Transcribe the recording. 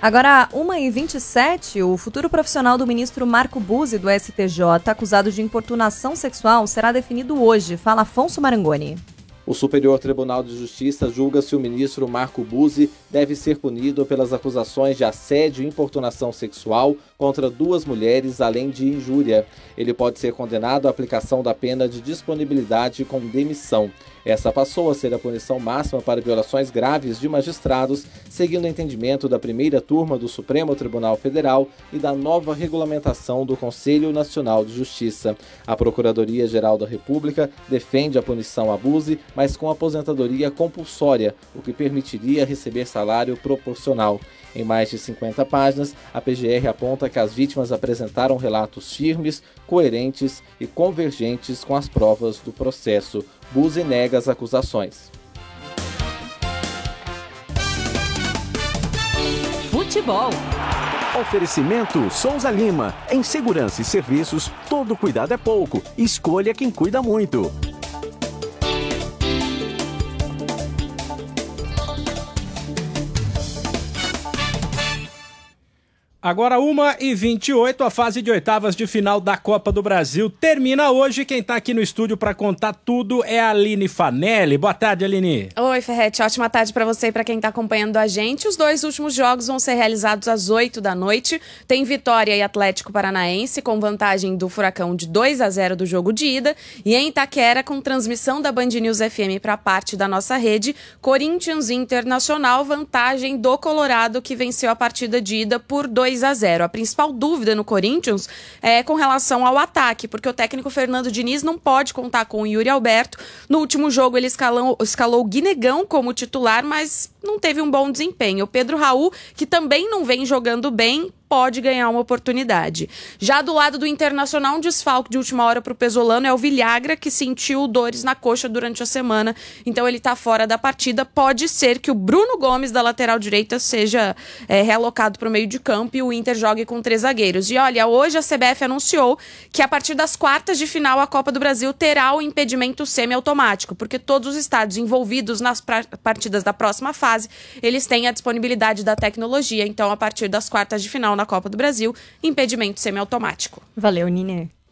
Agora, 1h27, o futuro profissional do ministro Marco Buzzi, do STJ, acusado de importunação sexual, será definido hoje. Fala Afonso Marangoni. O Superior Tribunal de Justiça julga se o ministro Marco Buzzi deve ser punido pelas acusações de assédio e importunação sexual contra 2 mulheres, além de injúria. Ele pode ser condenado à aplicação da pena de disponibilidade com demissão. Essa passou a ser a punição máxima para violações graves de magistrados, seguindo o entendimento da primeira turma do Supremo Tribunal Federal e da nova regulamentação do Conselho Nacional de Justiça. A Procuradoria-Geral da República defende a punição a Buzzi, mas com aposentadoria compulsória, o que permitiria receber salário proporcional. Em mais de 50 páginas, a PGR aponta que as vítimas apresentaram relatos firmes, coerentes e convergentes com as provas do processo. Buzzi nega as acusações. Futebol. Oferecimento Souza Lima. Em segurança e serviços, todo cuidado é pouco. Escolha quem cuida muito. Agora 1h28, a fase de oitavas de final da Copa do Brasil termina hoje. Quem está aqui no estúdio para contar tudo é a Aline Fanelli. Boa tarde, Aline. Oi, Ferretti. Ótima tarde para você e para quem está acompanhando a gente. Os 2 últimos jogos vão ser realizados às 8 da noite. Tem Vitória e Atlético Paranaense, com vantagem do Furacão de 2-0 do jogo de ida. E em Itaquera, com transmissão da Band News FM para parte da nossa rede, Corinthians Internacional, vantagem do Colorado, que venceu a partida de ida por 2-0. A principal dúvida no Corinthians é com relação ao ataque, porque o técnico Fernando Diniz não pode contar com o Yuri Alberto. No último jogo ele escalou o Guinegão como titular, mas não teve um bom desempenho. O Pedro Raul, que também não vem jogando bem, pode ganhar uma oportunidade. Já do lado do Internacional, um desfalque de última hora para o Pesolano é o Villagra, que sentiu dores na coxa durante a semana, então ele está fora da partida. Pode ser que o Bruno Gomes, da lateral direita, seja realocado para o meio de campo e o Inter jogue com 3 zagueiros. E olha, hoje a CBF anunciou que a partir das quartas de final a Copa do Brasil terá o impedimento semiautomático, porque todos os estádios envolvidos nas partidas da próxima fase, eles têm a disponibilidade da tecnologia. Então, a partir das quartas de final na Copa do Brasil, impedimento semiautomático. Valeu, Ninê.